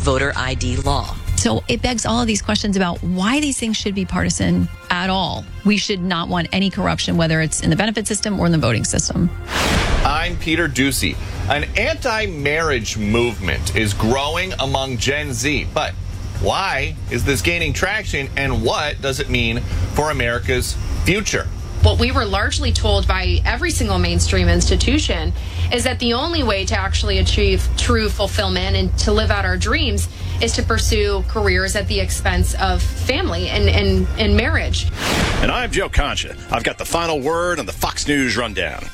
voter ID law. So it begs all of these questions about why these things should be partisan at all. We should not want any corruption, whether it's in the benefit system or in the voting system. I'm Peter Ducey. An anti-marriage movement is growing among Gen Z, but why is this gaining traction, and what does it mean for America's future? What we were largely told by every single mainstream institution is that the only way to actually achieve true fulfillment and to live out our dreams is to pursue careers at the expense of family and marriage. And I'm Joe Concha. I've got the final word on the Fox News Rundown.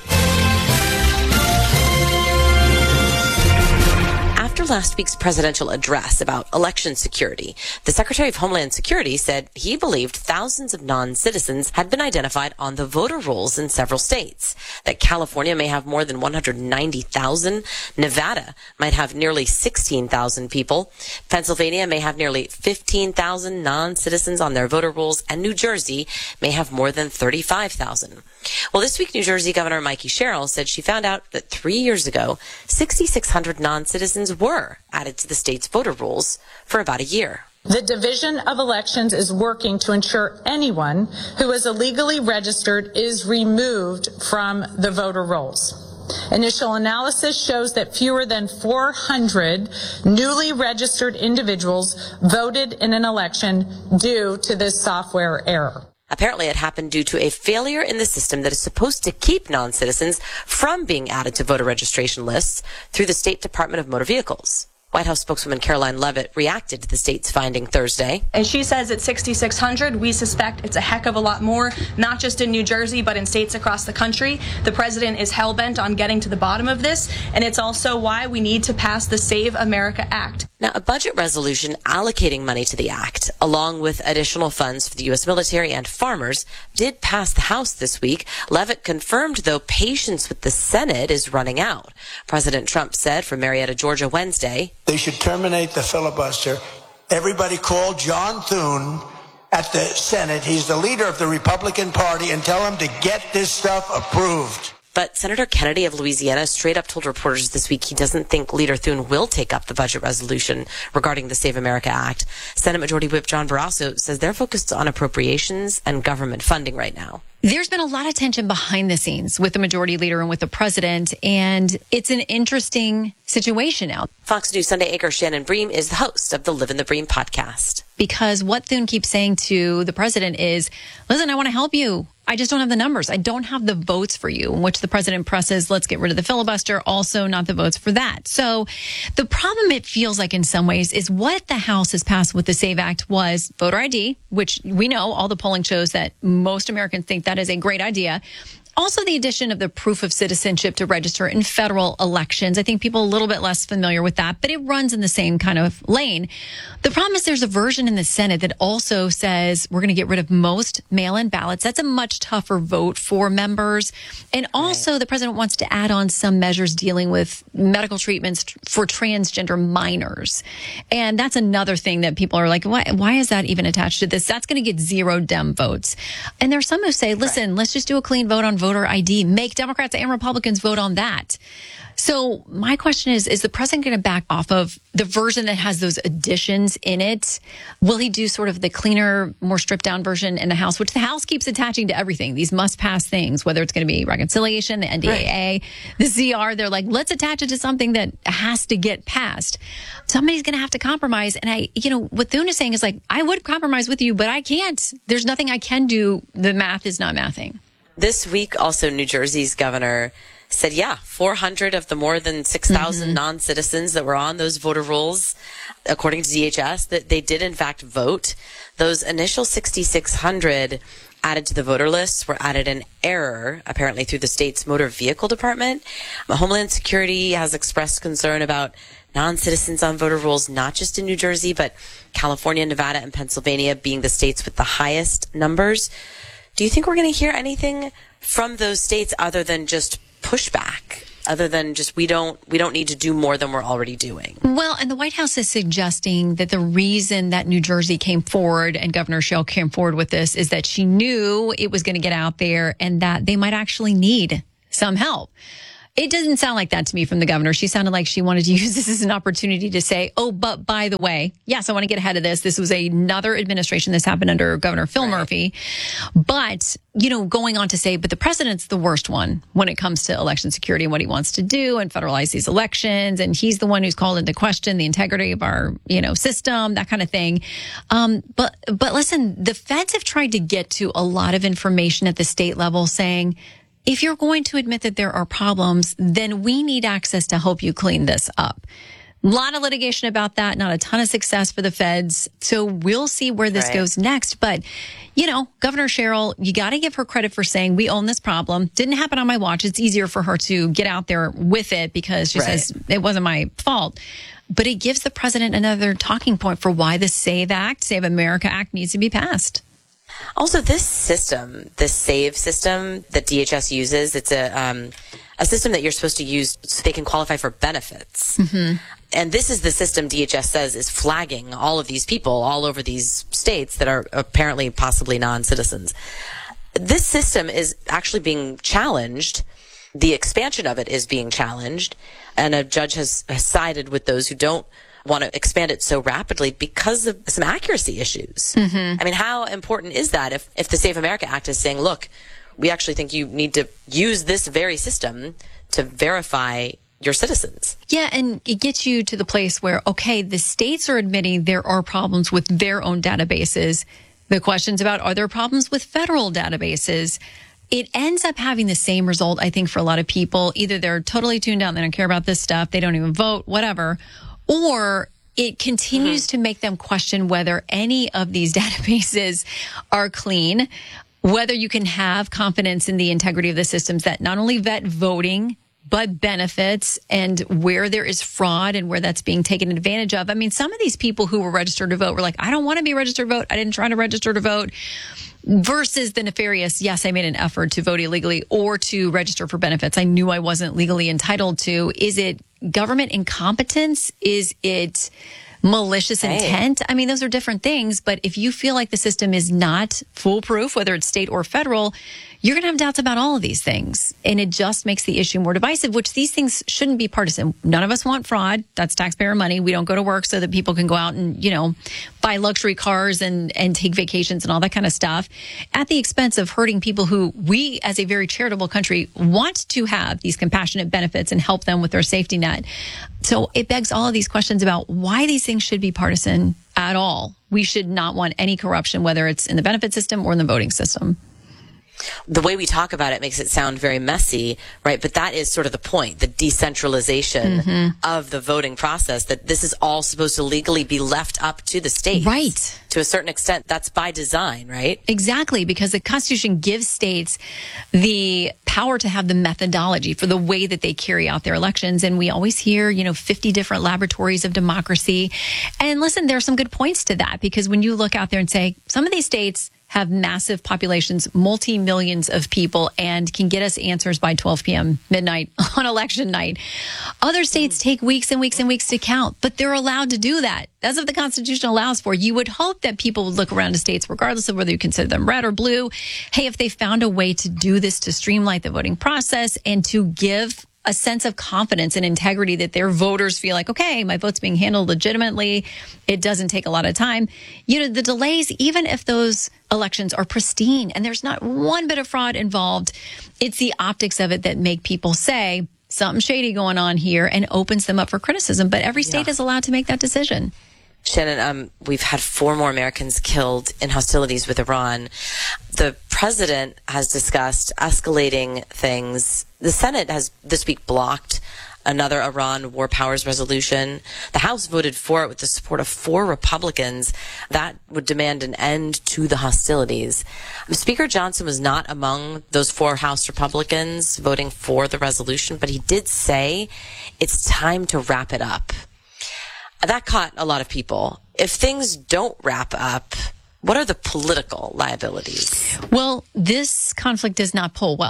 After last week's presidential address about election security, the Secretary of Homeland Security said he believed thousands of non-citizens had been identified on the voter rolls in several states, that California may have more than 190,000, Nevada might have nearly 16,000 people, Pennsylvania may have nearly 15,000 non-citizens on their voter rolls, and New Jersey may have more than 35,000. Well, this week, New Jersey Governor Mikey Sherrill said she found out that 3 years ago, 6,600 non-citizens were added to the state's voter rolls for about a year. The Division of Elections is working to ensure anyone who is illegally registered is removed from the voter rolls. Initial analysis shows that fewer than 400 newly registered individuals voted in an election due to this software error. Apparently, it happened due to a failure in the system that is supposed to keep non-citizens from being added to voter registration lists through the State Department of Motor Vehicles. White House spokeswoman Caroline Leavitt reacted to the state's finding Thursday. And she says it's 6,600. We suspect it's a heck of a lot more, not just in New Jersey, but in states across the country. The president is hell-bent on getting to the bottom of this, and it's also why we need to pass the Save America Act. Now, a budget resolution allocating money to the act, along with additional funds for the U.S. military and farmers, did pass the House this week. Leavitt confirmed, though, patience with the Senate is running out. President Trump said from Marietta, Georgia, Wednesday, they should terminate the filibuster. Everybody call John Thune at the Senate. He's the leader of the Republican Party, and tell him to get this stuff approved. But Senator Kennedy of Louisiana straight up told reporters this week he doesn't think Leader Thune will take up the budget resolution regarding the Save America Act. Senate Majority Whip John Barrasso says they're focused on appropriations and government funding right now. There's been a lot of tension behind the scenes with the majority leader and with the president, and it's an interesting situation now. Fox News Sunday anchor Shannon Bream is the host of the Live in the Bream podcast. Because what Thune keeps saying to the president is, listen, I want to help you. I just don't have the numbers. I don't have the votes for you, in which the president presses, let's get rid of the filibuster. Also not the votes for that. So the problem, it feels like in some ways, is what the House has passed with the SAVE Act was voter ID, which we know all the polling shows that most Americans think that is a great idea. Also, the addition of the proof of citizenship to register in federal elections. I think people are a little bit less familiar with that, but it runs in the same kind of lane. The problem is there's a version in the Senate that also says we're going to get rid of most mail-in ballots. That's a much tougher vote for members. And also the president wants to add on some measures dealing with medical treatments for transgender minors. And that's another thing that people are like, why is that even attached to this? That's going to get 0 Dem votes. And there are some who say, listen, let's just do a clean vote on voter ID. Make Democrats and Republicans vote on that. So my question is the president going to back off of the version that has those additions in it? Will he do sort of the cleaner, more stripped down version in the House, which the House keeps attaching to everything, these must pass things, whether it's going to be reconciliation, the NDAA, the CR, they're like, let's attach it to something that has to get passed. Somebody's going to have to compromise. And what Thune is saying is like, I would compromise with you, but I can't. There's nothing I can do. The math is not mathing. This week, also, New Jersey's governor said, 400 of the more than 6,000 non-citizens that were on those voter rolls, according to DHS, that they did in fact vote. Those initial 6,600 added to the voter lists were added in error, apparently through the state's motor vehicle department. Homeland Security has expressed concern about non-citizens on voter rolls, not just in New Jersey, but California, Nevada, and Pennsylvania being the states with the highest numbers. Do you think we're going to hear anything from those states other than just pushback, other than just we don't need to do more than we're already doing? Well, and the White House is suggesting that the reason that New Jersey came forward and Governor Sherrill came forward with this is that she knew it was going to get out there and that they might actually need some help. It doesn't sound like that to me from the governor. She sounded like she wanted to use this as an opportunity to say, oh, but by the way, yes, I want to get ahead of this. This was another administration. This happened under Governor Phil Murphy. But, going on to say, but the president's the worst one when it comes to election security and what he wants to do and federalize these elections. And he's the one who's called into question the integrity of our, system, that kind of thing. But listen, the feds have tried to get to a lot of information at the state level saying, if you're going to admit that there are problems, then we need access to help you clean this up. A lot of litigation about that, not a ton of success for the feds. So we'll see where this goes next. But, Governor Sherrill, you got to give her credit for saying we own this problem. Didn't happen on my watch. It's easier for her to get out there with it because she says it wasn't my fault. But it gives the president another talking point for why the Save America Act needs to be passed. Also, this system, the SAVE system that DHS uses, it's a system that you're supposed to use so they can qualify for benefits. Mm-hmm. And this is the system DHS says is flagging all of these people all over these states that are apparently possibly non-citizens. This system is actually being challenged. The expansion of it is being challenged. And a judge has sided with those who don't want to expand it so rapidly because of some accuracy issues. Mm-hmm. I mean, how important is that if the Save America Act is saying, look, we actually think you need to use this very system to verify your citizens? Yeah, and it gets you to the place where, okay, the states are admitting there are problems with their own databases. The question's about, are there problems with federal databases? It ends up having the same result, I think, for a lot of people. Either they're totally tuned out, they don't care about this stuff, they don't even vote, whatever. Or it continues to make them question whether any of these databases are clean, whether you can have confidence in the integrity of the systems that not only vet voting, but benefits, and where there is fraud and where that's being taken advantage of. I mean, some of these people who were registered to vote were like, I don't want to be registered to vote. I didn't try to register to vote. Versus the nefarious, yes, I made an effort to vote illegally or to register for benefits I knew I wasn't legally entitled to. Is it government incompetence? Is it malicious intent? I mean, those are different things. But if you feel like the system is not foolproof, whether it's state or federal, you're going to have doubts about all of these things. And it just makes the issue more divisive, which these things shouldn't be partisan. None of us want fraud. That's taxpayer money. We don't go to work so that people can go out and, buy luxury cars and take vacations and all that kind of stuff at the expense of hurting people who we, as a very charitable country, want to have these compassionate benefits and help them with their safety net. So it begs all of these questions about why these things should be partisan at all. We should not want any corruption, whether it's in the benefit system or in the voting system. The way we talk about it makes it sound very messy, right? But that is sort of the point, the decentralization of the voting process, that this is all supposed to legally be left up to the states. Right. To a certain extent, that's by design, right? Exactly, because the Constitution gives states the power to have the methodology for the way that they carry out their elections. And we always hear, 50 different laboratories of democracy. And listen, there are some good points to that, because when you look out there and say, some of these states have massive populations, multi-millions of people, and can get us answers by 12 p.m. midnight on election night. Other states take weeks and weeks and weeks to count, but they're allowed to do that. That's what the Constitution allows for. You would hope that people would look around to states, regardless of whether you consider them red or blue. Hey, if they found a way to do this to streamline the voting process and to give a sense of confidence and integrity that their voters feel like, okay, my vote's being handled legitimately. It doesn't take a lot of time. The delays, even if those elections are pristine and there's not one bit of fraud involved, it's the optics of it that make people say something shady going on here and opens them up for criticism. But every state is allowed to make that decision. Shannon, we've had 4 more Americans killed in hostilities with Iran. The president has discussed escalating things. The Senate has this week blocked another Iran war powers resolution. The House voted for it with the support of 4 Republicans. That would demand an end to the hostilities. Speaker Johnson was not among those 4 House Republicans voting for the resolution, but he did say it's time to wrap it up. That caught a lot of people. If things don't wrap up, what are the political liabilities? Well, this conflict does not poll well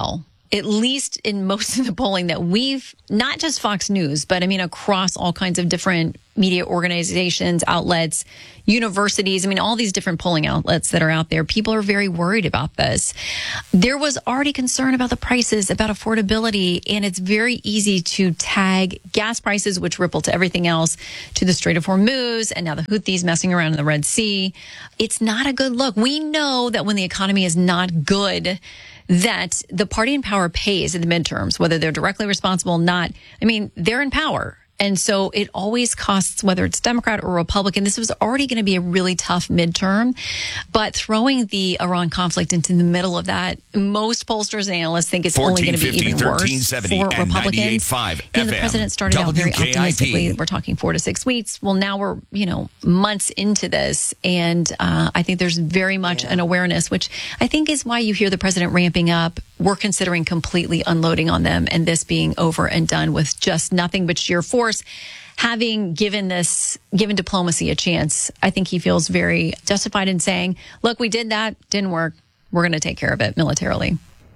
at least in most of the polling that we've, not just Fox News, but I mean, across all kinds of different media organizations, outlets, universities, I mean, all these different polling outlets that are out there, people are very worried about this. There was already concern about the prices, about affordability, and it's very easy to tag gas prices, which ripple to everything else, to the Strait of Hormuz, and now the Houthis messing around in the Red Sea. It's not a good look. We know that when the economy is not good, that the party in power pays in the midterms, whether they're directly responsible or not. I mean, they're in power. And so it always costs, whether it's Democrat or Republican. This was already going to be a really tough midterm. But throwing the Iran conflict into the middle of that, most pollsters and analysts think it's only going to be even worse for Republicans. The president started out very optimistically. We're talking 4 to 6 weeks. Well, now we're, months into this. And I think there's very much an awareness, which I think is why you hear the president ramping up. We're considering completely unloading on them and this being over and done with just nothing but sheer force. Having given diplomacy a chance, I think he feels very justified in saying, look, we did that, didn't work. We're going to take care of it militarily.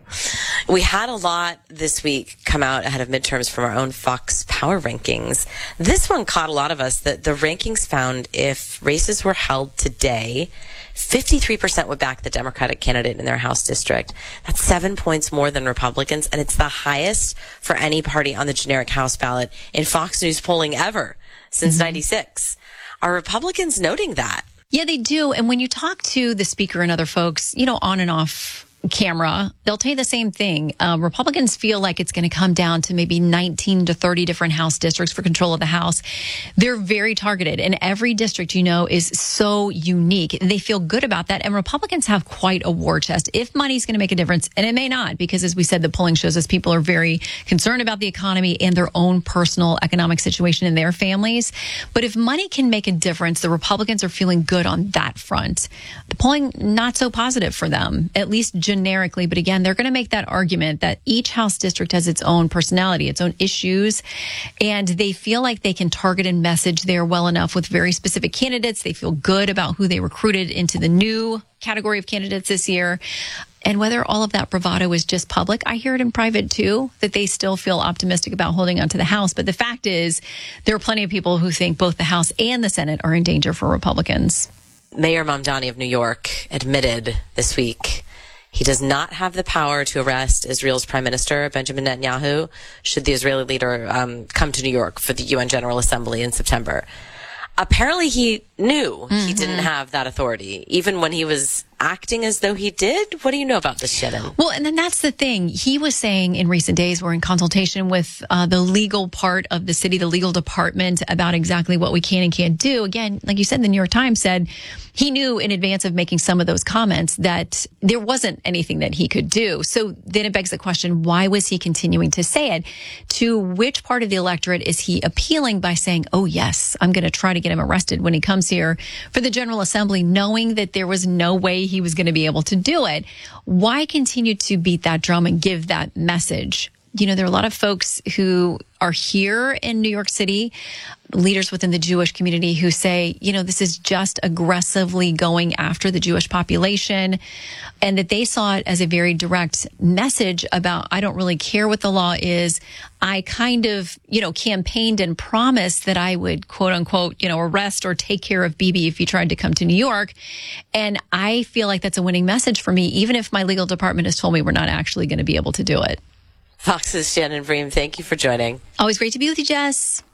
We had a lot this week come out ahead of midterms from our own Fox Power rankings. This one caught a lot of us. That the rankings found if races were held today, 53% would back the Democratic candidate in their House district. That's 7 points more than Republicans, and it's the highest for any party on the generic House ballot in Fox News polling ever since 96. Are Republicans noting that? Yeah, they do. And when you talk to the speaker and other folks, on and off camera, they'll tell you the same thing. Republicans feel like it's going to come down to maybe 19 to 30 different House districts for control of the House. They're very targeted, and every district, is so unique. They feel good about that, and Republicans have quite a war chest. If money's going to make a difference, and it may not, because as we said, the polling shows us people are very concerned about the economy and their own personal economic situation in their families. But if money can make a difference, the Republicans are feeling good on that front. The polling, not so positive for them, at least generically, but again, they're going to make that argument that each House district has its own personality, its own issues, and they feel like they can target and message there well enough with very specific candidates. They feel good about who they recruited into the new category of candidates this year. And whether all of that bravado is just public, I hear it in private too, that they still feel optimistic about holding on to the House. But the fact is, there are plenty of people who think both the House and the Senate are in danger for Republicans. Mayor Mamdani of New York admitted this week he does not have the power to arrest Israel's Prime Minister, Benjamin Netanyahu, should the Israeli leader come to New York for the UN General Assembly in September. Apparently he knew he didn't have that authority, even when he was acting as though he did. What do you know about this, Shannon? Well, and then that's the thing. He was saying in recent days, we're in consultation with the legal part of the city, the legal department, about exactly what we can and can't do. Again, like you said, the New York Times said he knew in advance of making some of those comments that there wasn't anything that he could do. So then it begs the question, why was he continuing to say it? To which part of the electorate is he appealing by saying, oh, yes, I'm going to try to get him arrested when he comes here for the General Assembly, knowing that there was no way he was going to be able to do it? Why continue to beat that drum and give that message? There are a lot of folks who are here in New York City, leaders within the Jewish community, who say, this is just aggressively going after the Jewish population, and that they saw it as a very direct message about, I don't really care what the law is. I kind of, campaigned and promised that I would, quote unquote, arrest or take care of Bibi if he tried to come to New York. And I feel like that's a winning message for me, even if my legal department has told me we're not actually going to be able to do it. Fox's Shannon Bream, thank you for joining. Always great to be with you, Jess.